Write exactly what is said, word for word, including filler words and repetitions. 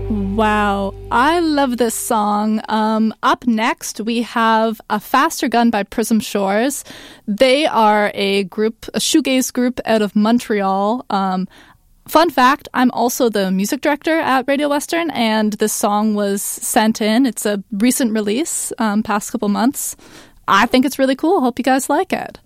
Wow, I love this song. Um, up next, we have A Faster Gun by Prism Shores. They are a group, a shoegaze group out of Montreal. Um, fun fact, I'm also the music director at Radio Western, and this song was sent in. It's a recent release, um, past couple months. I think it's really cool. Hope you guys like it.